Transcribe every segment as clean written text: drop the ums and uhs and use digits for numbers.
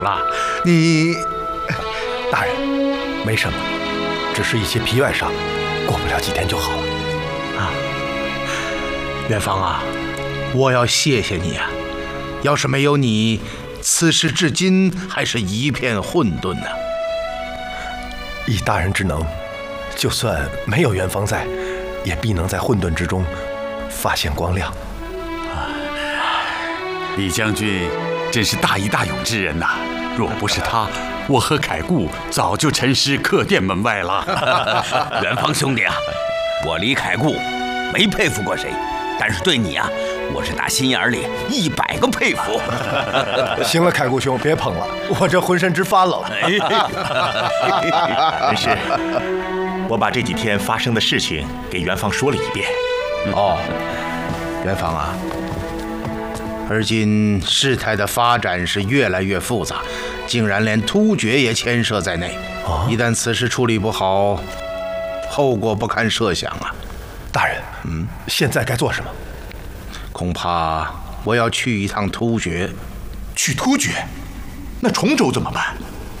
了。你， 大人，没什么，只是一些皮外伤，过不了几天就好了。 啊，元芳啊，我要谢谢你啊！要是没有你，此事至今还是一片混沌呢。 以大人之能，就算没有元芳在，也必能在混沌之中发现光亮。 李将军真是大义大勇之人呐！若不是他，我和凯固早就沉尸客店门外了。 元芳兄弟啊，我李凯固没佩服过谁，但是对你啊，我是打心眼里100个佩服。 行了，凯固兄，别捧了，我这浑身直发冷。 没事，我把这几天发生的事情给元芳说了一遍。 哦，元芳啊，而今事态的发展是越来越复杂，竟然连突厥也牵涉在内。一旦此事处理不好，后果不堪设想啊！ 大人，现在该做什么？ 恐怕我要去一趟突厥。 去突厥？那崇州怎么办？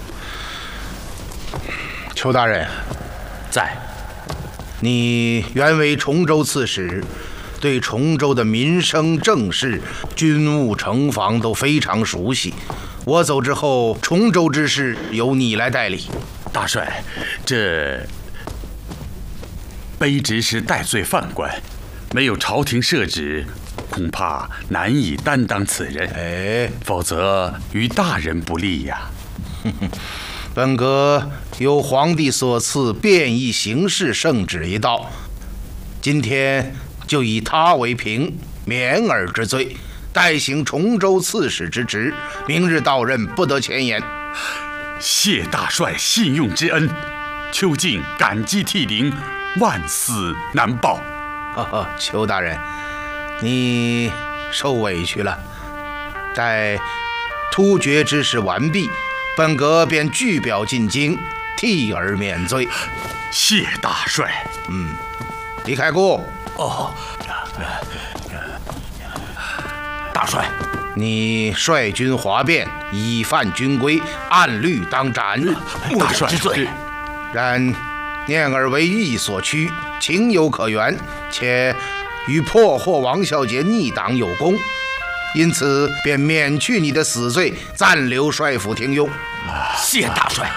邱大人， 在。 你原为崇州刺史，对崇州的民生政事、军务城防都非常熟悉。我走之后，崇州之事由你来代理。 大帅，这卑职是戴罪犯官，没有朝廷赦旨，恐怕难以担当此任。否则于大人不利呀。 本阁有皇帝所赐便宜行事圣旨一道，今天就以他为凭，免尔之罪，代行崇州刺史之职，明日到任不得前言。 谢大帅信用之恩，邱敬感激涕零，万死难报。 邱大人，你受委屈了。待突厥之事完毕，本阁便具表进京，替而免罪。 谢大帅。 李开固。 大帅， 你率军哗变，以犯军规，按律当斩。 大帅之罪。 然念尔为义所趋，情有可原，且与破获王小姐逆党有功，因此便免去你的死罪，暂留帅府听用。 谢大帅。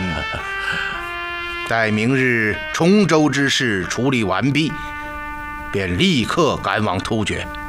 待明日崇州之事处理完毕，便立刻赶往突厥。